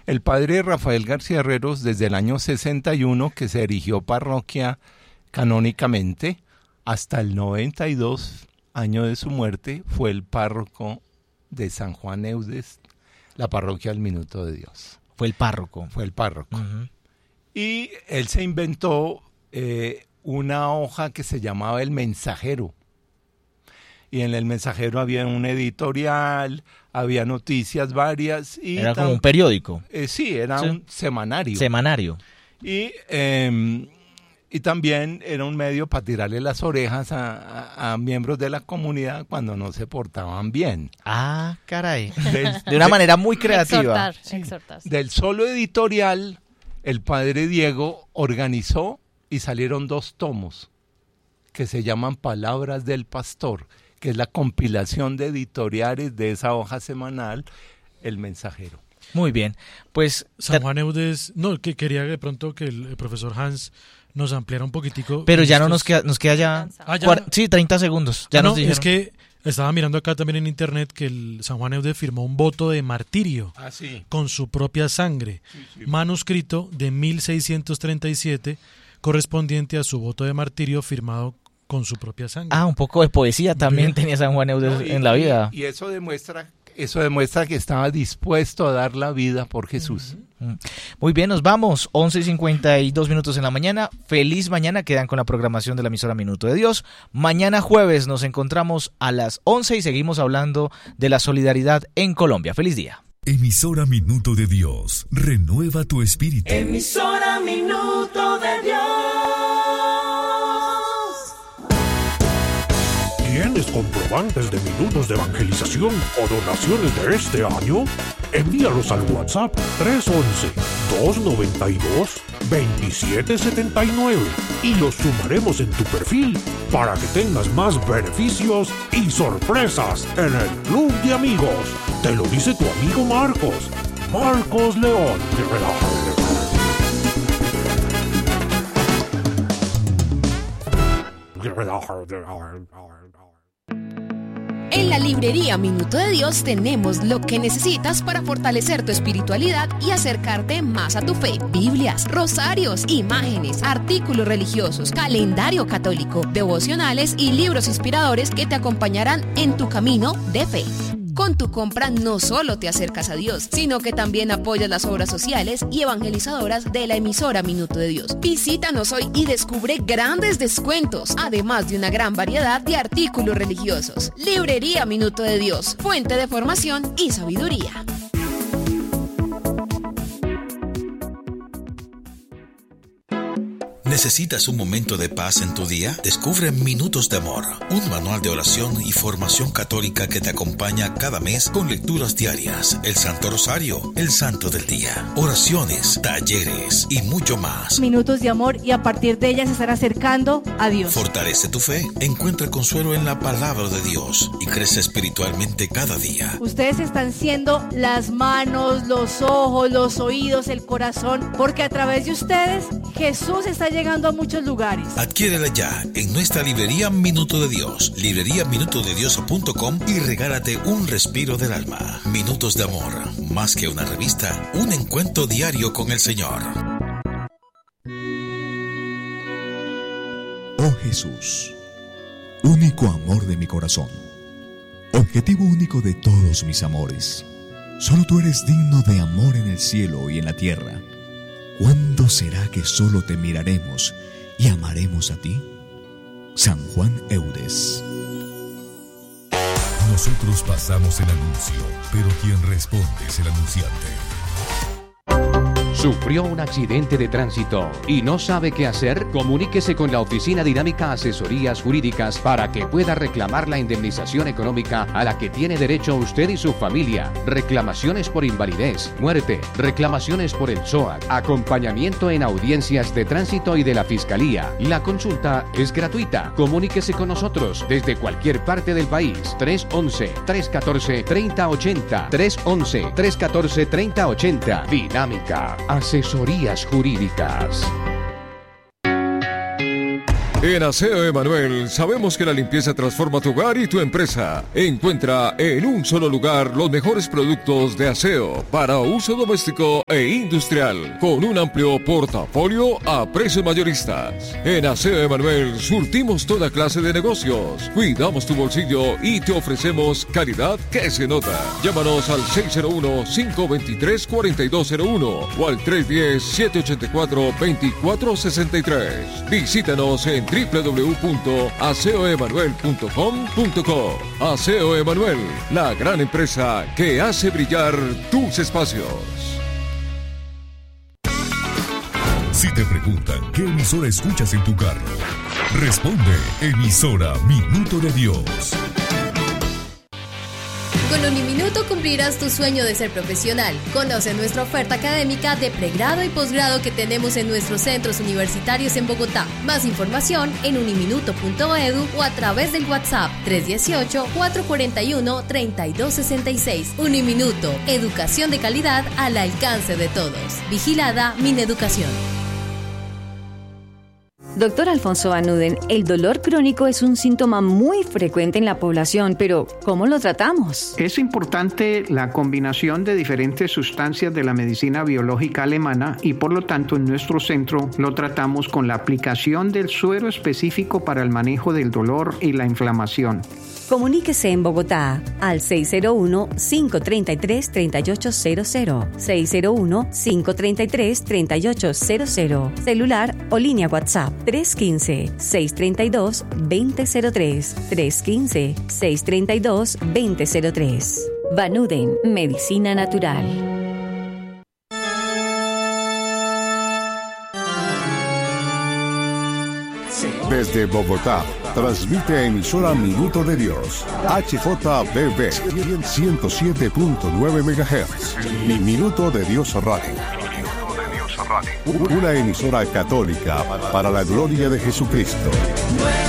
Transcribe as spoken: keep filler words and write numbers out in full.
El padre Rafael García Herreros, desde el año sesenta y uno, que se erigió parroquia canónicamente, hasta el noventa y dos, año de su muerte, fue el párroco de San Juan Eudes, la parroquia del Minuto de Dios. Fue el párroco. Fue el párroco. Uh-huh. Y él se inventó eh, una hoja que se llamaba El Mensajero. Y en El Mensajero había un editorial, había noticias varias. Y era tam- como un periódico. Eh, sí, era Sí. un semanario. Semanario. Y, eh, y también era un medio para tirarle las orejas a, a, a miembros de la comunidad cuando no se portaban bien. Ah, caray. Del, De una de- manera muy creativa. Exhortar, Sí. exhortar. sí. Del solo editorial, el padre Diego organizó y salieron dos tomos que se llaman Palabras del Pastor, que es la compilación de editoriales de esa hoja semanal, El Mensajero. Muy bien. Pues San Juan Eudes, no, que quería de pronto que el, el profesor Hans nos ampliara un poquitico. pero ya no estos- nos queda, nos queda ya, Ah, ya. cuar- sí, treinta segundos. Ya Ah, nos no, dijeron. es que estaba mirando acá también en internet que el San Juan Eudes firmó un voto de martirio Ah, sí. con su propia sangre, manuscrito de mil seiscientos treinta y siete, correspondiente a su voto de martirio firmado con su propia sangre. Ah, un poco de poesía también Bien. tenía San Juan Eudes No, y- en la vida. Y, y eso demuestra, eso demuestra que estaba dispuesto a dar la vida por Jesús. Muy bien, nos vamos. once y cincuenta y dos minutos en la mañana. Feliz mañana. Quedan con la programación de la emisora Minuto de Dios. Mañana jueves nos encontramos a las once y seguimos hablando de la solidaridad en Colombia. Feliz día. Emisora Minuto de Dios, renueva tu espíritu. Emisora Minuto de Dios. ¿Tienes comprobantes de minutos de evangelización o donaciones de este año? Envíalos al WhatsApp tres once, dos noventa y dos, veintisiete setenta y nueve y los sumaremos en tu perfil para que tengas más beneficios y sorpresas en el Club de Amigos. Te lo dice tu amigo Marcos. Marcos León. En la librería Minuto de Dios tenemos lo que necesitas para fortalecer tu espiritualidad y acercarte más a tu fe. Biblias, rosarios, imágenes, artículos religiosos, calendario católico, devocionales y libros inspiradores que te acompañarán en tu camino de fe. Con tu compra no solo te acercas a Dios, sino que también apoyas las obras sociales y evangelizadoras de la emisora Minuto de Dios. Visítanos hoy y descubre grandes descuentos, además de una gran variedad de artículos religiosos. Librería Minuto de Dios, fuente de formación y sabiduría. ¿Necesitas un momento de paz en tu día? Descubre Minutos de Amor, un manual de oración y formación católica que te acompaña cada mes con lecturas diarias, el Santo Rosario, el Santo del Día, oraciones, talleres y mucho más. Minutos de amor y a partir de ellas se estará acercando a Dios. Fortalece tu fe, encuentra consuelo en la palabra de Dios y crece espiritualmente cada día. Ustedes están siendo las manos, los ojos, los oídos, el corazón, porque a través de ustedes Jesús está llegando a muchos lugares. Adquiérela ya en nuestra librería Minuto de Dios, librería minuto de dios punto com y regálate un respiro del alma. Minutos de Amor, más que una revista, un encuentro diario con el Señor. Oh Jesús, único amor de mi corazón, objetivo único de todos mis amores. Solo tú eres digno de amor en el cielo y en la tierra. ¿Cuándo será que solo te miraremos y amaremos a ti? San Juan Eudes. Nosotros pasamos el anuncio, pero quien responde es el anunciante. ¿Sufrió un accidente de tránsito y no sabe qué hacer? Comuníquese con la Oficina Dinámica Asesorías Jurídicas para que pueda reclamar la indemnización económica a la que tiene derecho usted y su familia. Reclamaciones por invalidez, muerte, reclamaciones por el S O A C, acompañamiento en audiencias de tránsito y de la Fiscalía. La consulta es gratuita. Comuníquese con nosotros desde cualquier parte del país. tres once, tres catorce, treinta ochenta. tres once, tres catorce, treinta ochenta. Dinámica Asesorías Jurídicas. En Aseo Emanuel sabemos que la limpieza transforma tu hogar y tu empresa. Encuentra en un solo lugar los mejores productos de aseo para uso doméstico e industrial, con un amplio portafolio a precios mayoristas. En Aseo Emanuel surtimos toda clase de negocios, cuidamos tu bolsillo y te ofrecemos calidad que se nota. Llámanos al seis cero uno, cinco dos tres, cuatro dos cero uno o al tres uno cero, siete ocho cuatro, dos cuatro seis tres. Visítanos en w w w punto aseo emanuel punto com punto co. Aseo Emanuel, la gran empresa que hace brillar tus espacios. Si te preguntan qué emisora escuchas en tu carro, responde emisora Minuto de Dios. Con Uniminuto cumplirás tu sueño de ser profesional. Conoce nuestra oferta académica de pregrado y posgrado que tenemos en nuestros centros universitarios en Bogotá. Más información en uniminuto punto edu o a través del WhatsApp tres uno ocho, cuatro cuatro uno, tres dos seis seis. Uniminuto, educación de calidad al alcance de todos. Vigilada Mineducación. Doctor Alfonso Van Uden, el dolor crónico es un síntoma muy frecuente en la población, pero ¿cómo lo tratamos? Es importante la combinación de diferentes sustancias de la medicina biológica alemana y por lo tanto en nuestro centro lo tratamos con la aplicación del suero específico para el manejo del dolor y la inflamación. Comuníquese en Bogotá al seis cero uno, cinco tres tres, tres ocho cero cero, seis cero uno, cinco tres tres, tres ocho cero cero, celular o línea WhatsApp tres uno cinco, seis tres dos, dos cero cero tres, tres uno cinco, seis tres dos, dos cero cero tres. Van Uden, Medicina Natural. Desde Bogotá, transmite emisora Minuto de Dios, H J B B ciento siete punto nueve megahertz y Minuto de Dios Radio. Una emisora católica para la gloria de Jesucristo.